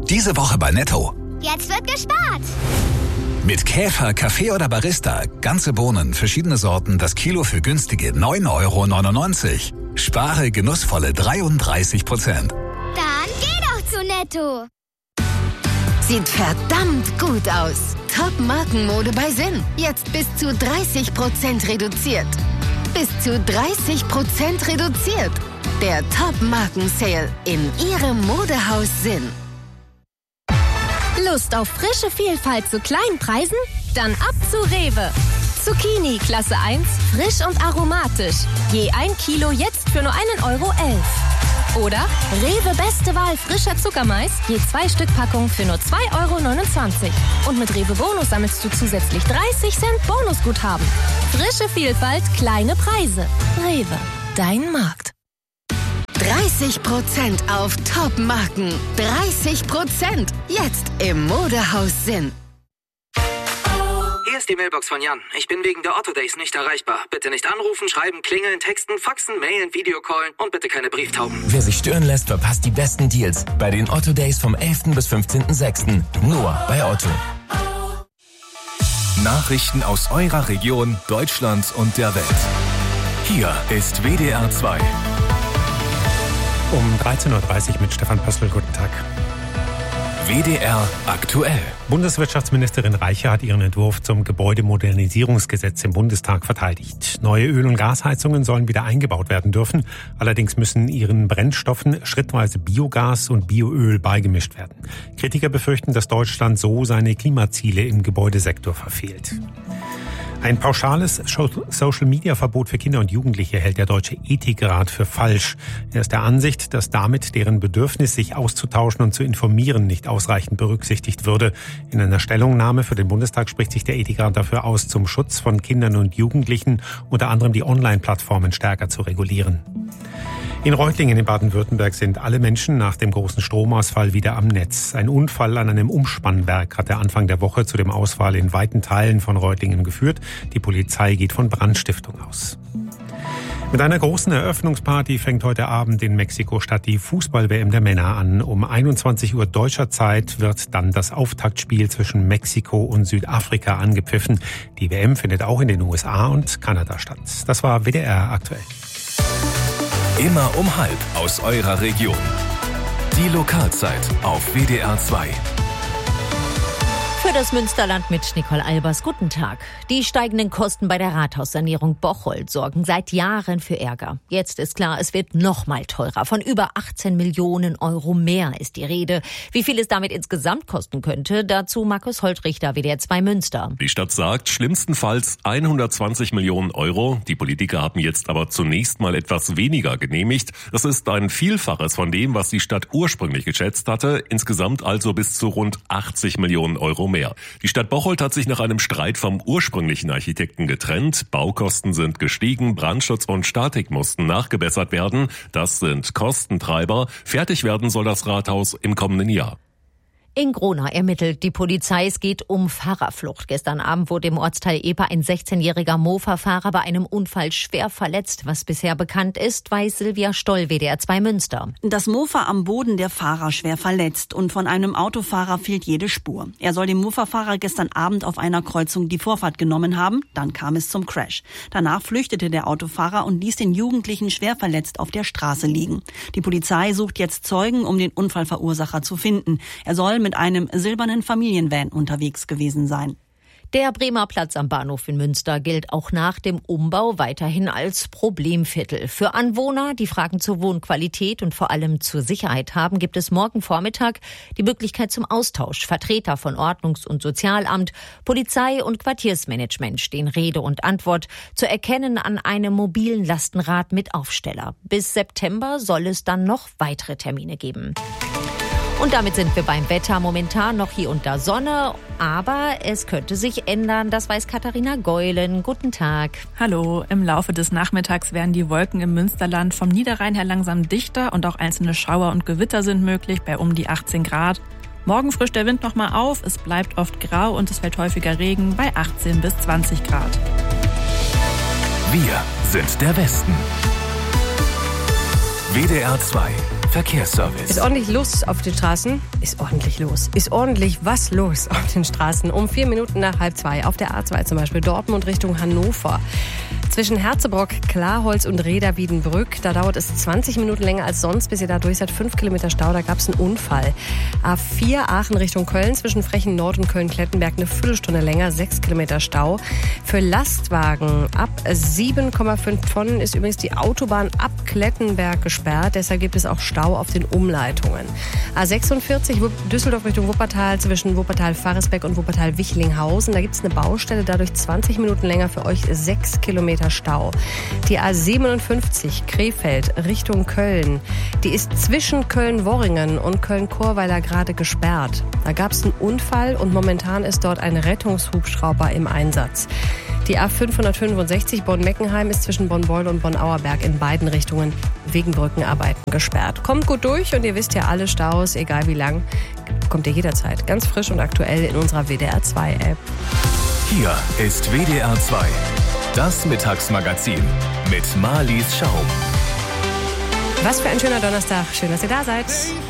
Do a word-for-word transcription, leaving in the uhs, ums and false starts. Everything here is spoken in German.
Diese Woche bei Netto. Jetzt wird gespart. Mit Käfer, Kaffee oder Barista. Ganze Bohnen, verschiedene Sorten, das Kilo für günstige neun Euro neunundneunzig. Spare genussvolle dreiunddreißig Prozent. Dann geh doch zu Netto. Sieht verdammt gut aus. Top-Markenmode bei Sinn. Jetzt bis zu dreißig Prozent reduziert. Bis zu dreißig Prozent reduziert. Der Top-Marken-Sale in Ihrem Modehaus Sinn. Lust auf frische Vielfalt zu kleinen Preisen? Dann ab zu Rewe. Zucchini Klasse eins, frisch und aromatisch. Je ein Kilo jetzt für nur einen Euro elf. Oder Rewe beste Wahl frischer Zuckermais, je zwei Stück Packung für nur zwei Euro neunundzwanzig. Und mit Rewe Bonus sammelst du zusätzlich dreißig Cent Bonusguthaben. Frische Vielfalt, kleine Preise. Rewe, dein Markt. dreißig Prozent auf Top-Marken. dreißig Prozent. Jetzt im Modehaus Sinn. Hier ist die Mailbox von Jan. Ich bin wegen der Otto Days nicht erreichbar. Bitte nicht anrufen, schreiben, klingeln, texten, faxen, mailen, Videocallen und bitte keine Brieftauben. Wer sich stören lässt, verpasst die besten Deals bei den Otto Days vom elften bis fünfzehnten sechsten Nur bei Otto. Nachrichten aus eurer Region, Deutschland und der Welt. Hier ist W D R zwei. Um dreizehn Uhr dreißig mit Stefan Pössl. Guten Tag. W D R aktuell. Bundeswirtschaftsministerin Reiche hat ihren Entwurf zum Gebäudemodernisierungsgesetz im Bundestag verteidigt. Neue Öl- und Gasheizungen sollen wieder eingebaut werden dürfen. Allerdings müssen ihren Brennstoffen schrittweise Biogas und Bioöl beigemischt werden. Kritiker befürchten, dass Deutschland so seine Klimaziele im Gebäudesektor verfehlt. Ein pauschales Social-Media-Verbot für Kinder und Jugendliche hält der Deutsche Ethikrat für falsch. Er ist der Ansicht, dass damit deren Bedürfnis, sich auszutauschen und zu informieren, nicht ausreichend berücksichtigt würde. In einer Stellungnahme für den Bundestag spricht sich der Ethikrat dafür aus, zum Schutz von Kindern und Jugendlichen unter anderem die Online-Plattformen stärker zu regulieren. In Reutlingen in Baden-Württemberg sind alle Menschen nach dem großen Stromausfall wieder am Netz. Ein Unfall an einem Umspannwerk hatte Anfang der Woche zu dem Ausfall in weiten Teilen von Reutlingen geführt. Die Polizei geht von Brandstiftung aus. Mit einer großen Eröffnungsparty fängt heute Abend in Mexiko-Stadt die Fußball-W M der Männer an. Um einundzwanzig Uhr deutscher Zeit wird dann das Auftaktspiel zwischen Mexiko und Südafrika angepfiffen. Die W M findet auch in den U S A und Kanada statt. Das war W D R aktuell. Immer um halb aus eurer Region. Die Lokalzeit auf W D R zwei. Für das Münsterland mit Nicole Albers. Guten Tag. Die steigenden Kosten bei der Rathaussanierung Bocholt sorgen seit Jahren für Ärger. Jetzt ist klar, es wird noch mal teurer. Von über achtzehn Millionen Euro mehr ist die Rede. Wie viel es damit insgesamt kosten könnte, dazu Markus Holtrichter, W D R zwei Münster. Die Stadt sagt, schlimmstenfalls hundertzwanzig Millionen Euro. Die Politiker haben jetzt aber zunächst mal etwas weniger genehmigt. Das ist ein Vielfaches von dem, was die Stadt ursprünglich geschätzt hatte. Insgesamt also bis zu rund achtzig Millionen Euro mehr. Die Stadt Bocholt hat sich nach einem Streit vom ursprünglichen Architekten getrennt. Baukosten sind gestiegen, Brandschutz und Statik mussten nachgebessert werden. Das sind Kostentreiber. Fertig werden soll das Rathaus im kommenden Jahr. In Gronau ermittelt die Polizei, es geht um Fahrerflucht. Gestern Abend wurde im Ortsteil Epa ein sechzehnjähriger Mofa-Fahrer bei einem Unfall schwer verletzt. Was bisher bekannt ist, weiß Silvia Stoll, W D R zwei Münster. Das Mofa am Boden, der Fahrer schwer verletzt und von einem Autofahrer fehlt jede Spur. Er soll dem Mofa-Fahrer gestern Abend auf einer Kreuzung die Vorfahrt genommen haben, dann kam es zum Crash. Danach flüchtete der Autofahrer und ließ den Jugendlichen schwer verletzt auf der Straße liegen. Die Polizei sucht jetzt Zeugen, um den Unfallverursacher zu finden. Er soll mit einem silbernen Familienvan unterwegs gewesen sein. Der Bremer Platz am Bahnhof in Münster gilt auch nach dem Umbau weiterhin als Problemviertel. Für Anwohner, die Fragen zur Wohnqualität und vor allem zur Sicherheit haben, gibt es morgen Vormittag die Möglichkeit zum Austausch. Vertreter von Ordnungs- und Sozialamt, Polizei und Quartiersmanagement stehen Rede und Antwort, zu erkennen an einem mobilen Lastenrad mit Aufsteller. Bis September soll es dann noch weitere Termine geben. Und damit sind wir beim Wetter. Momentan noch hier und da Sonne, aber es könnte sich ändern. Das weiß Katharina Geulen. Guten Tag. Hallo. Im Laufe des Nachmittags werden die Wolken im Münsterland vom Niederrhein her langsam dichter und auch einzelne Schauer und Gewitter sind möglich bei um die achtzehn Grad. Morgen frischt der Wind nochmal auf. Es bleibt oft grau und es fällt häufiger Regen bei achtzehn bis zwanzig Grad. Wir sind der Westen. W D R zwei Verkehrsservice. Ist ordentlich los auf den Straßen? Ist ordentlich los. Ist ordentlich was los auf den Straßen? Um vier Minuten nach halb zwei auf der A zwei zum Beispiel Dortmund Richtung Hannover. Zwischen Herzebrock, Klarholz und Reda-Wiedenbrück, da dauert es zwanzig Minuten länger als sonst, bis ihr da durch seid. fünf Kilometer Stau, da gab es einen Unfall. A vier Aachen Richtung Köln, zwischen Frechen Nord und Köln-Klettenberg eine Viertelstunde länger, sechs Kilometer Stau. Für Lastwagen ab sieben Komma fünf Tonnen ist übrigens die Autobahn ab Klettenberg gesperrt. Deshalb gibt es auch Stau auf den Umleitungen. A sechsundvierzig Düsseldorf Richtung Wuppertal, zwischen Wuppertal-Faresbeck und Wuppertal-Wichlinghausen. Da gibt es eine Baustelle, dadurch zwanzig Minuten länger, für euch sechs Kilometer Stau. Die A siebenundfünfzig Krefeld Richtung Köln, die ist zwischen Köln-Worringen und Köln-Chorweiler gerade gesperrt. Da gab es einen Unfall und momentan ist dort ein Rettungshubschrauber im Einsatz. Die A fünfhundertfünfundsechzig Bonn-Meckenheim ist zwischen Bonn-Beuel und Bonn-Auerberg in beiden Richtungen wegen Brückenarbeiten gesperrt. Kommt gut durch und ihr wisst ja, alle Staus, egal wie lang, bekommt ihr jederzeit ganz frisch und aktuell in unserer W D R zwei App. Hier ist W D R zwei, das Mittagsmagazin mit Marlies Schaum. Was für ein schöner Donnerstag. Schön, dass ihr da seid.